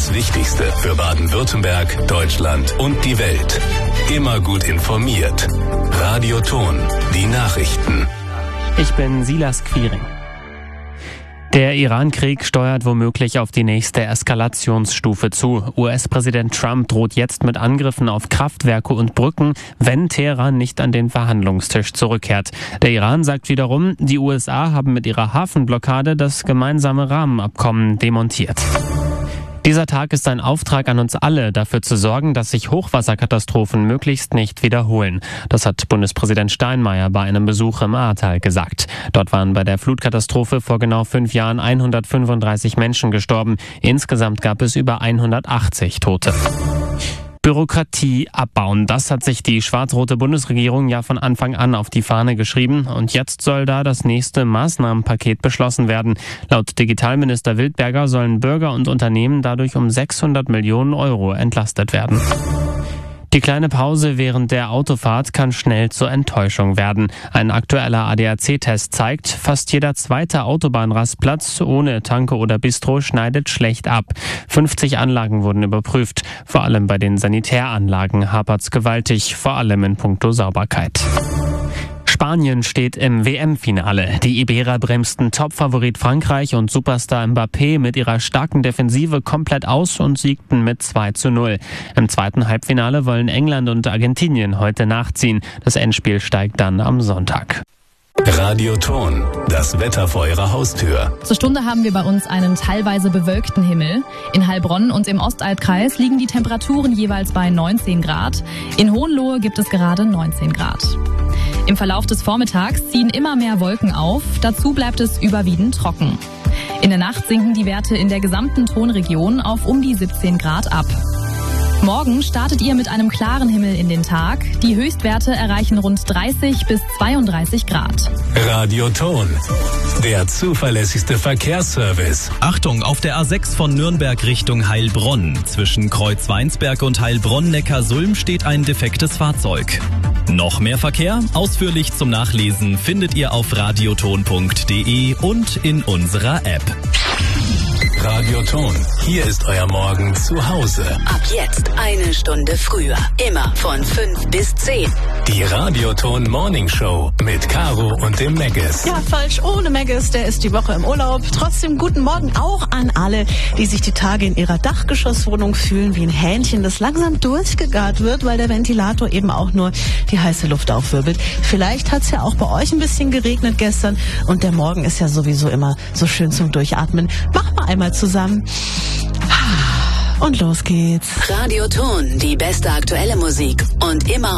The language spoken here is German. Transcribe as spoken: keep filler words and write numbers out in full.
Das Wichtigste für Baden-Württemberg, Deutschland und die Welt. Immer gut informiert. Radio Ton, die Nachrichten. Ich bin Silas Quiring. Der Iran-Krieg steuert womöglich auf die nächste Eskalationsstufe zu. U S-Präsident Trump droht jetzt mit Angriffen auf Kraftwerke und Brücken, wenn Teheran nicht an den Verhandlungstisch zurückkehrt. Der Iran sagt wiederum, die U S A haben mit ihrer Hafenblockade das gemeinsame Rahmenabkommen demontiert. Dieser Tag ist ein Auftrag an uns alle, dafür zu sorgen, dass sich Hochwasserkatastrophen möglichst nicht wiederholen. Das hat Bundespräsident Steinmeier bei einem Besuch im Ahrtal gesagt. Dort waren bei der Flutkatastrophe vor genau fünf Jahren hundertfünfunddreißig Menschen gestorben. Insgesamt gab es über hundertachtzig Tote. Bürokratie abbauen. Das hat sich die schwarz-rote Bundesregierung ja von Anfang an auf die Fahne geschrieben. Und jetzt soll da das nächste Maßnahmenpaket beschlossen werden. Laut Digitalminister Wildberger sollen Bürger und Unternehmen dadurch um sechshundert Millionen Euro entlastet werden. Die kleine Pause während der Autofahrt kann schnell zur Enttäuschung werden. Ein aktueller A D A C-Test zeigt, fast jeder zweite Autobahnrastplatz ohne Tanke oder Bistro schneidet schlecht ab. fünfzig Anlagen wurden überprüft. Vor allem bei den Sanitäranlagen hapert's gewaltig, vor allem in puncto Sauberkeit. Spanien steht im W M-Finale. Die Iberer bremsten Topfavorit Frankreich und Superstar Mbappé mit ihrer starken Defensive komplett aus und siegten mit zwei zu null. Im zweiten Halbfinale wollen England und Argentinien heute nachziehen. Das Endspiel steigt dann am Sonntag. Radio Ton, das Wetter vor Ihrer Haustür. Zur Stunde haben wir bei uns einen teilweise bewölkten Himmel. In Heilbronn und im Ostalbkreis liegen die Temperaturen jeweils bei neunzehn Grad. In Hohenlohe gibt es gerade neunzehn Grad. Im Verlauf des Vormittags ziehen immer mehr Wolken auf, dazu bleibt es überwiegend trocken. In der Nacht sinken die Werte in der gesamten Tonregion auf um die siebzehn Grad ab. Morgen startet ihr mit einem klaren Himmel in den Tag. Die Höchstwerte erreichen rund dreißig bis zweiunddreißig Grad. Radio Ton, der zuverlässigste Verkehrsservice. Achtung, auf der A sechs von Nürnberg Richtung Heilbronn. Zwischen Kreuzweinsberg und Heilbronn-Neckarsulm steht ein defektes Fahrzeug. Noch mehr Verkehr? Ausführlich zum Nachlesen findet ihr auf radioton punkt de und in unserer App. Radio Ton, hier ist euer Morgen zu Hause. Ab jetzt eine Stunde früher. Immer von fünf bis zehn. Die Radio Ton Morning Show mit Caro und dem Maggis. Ja, falsch, ohne Maggis, der ist die Woche im Urlaub. Trotzdem guten Morgen auch an alle, die sich die Tage in ihrer Dachgeschosswohnung fühlen wie ein Hähnchen, das langsam durchgegart wird, weil der Ventilator eben auch nur die heiße Luft aufwirbelt. Vielleicht hat es ja auch bei euch ein bisschen geregnet gestern und der Morgen ist ja sowieso immer so schön zum Durchatmen. Mach mal einmal zusammen. Und los geht's. Radio Ton, die beste aktuelle Musik und immer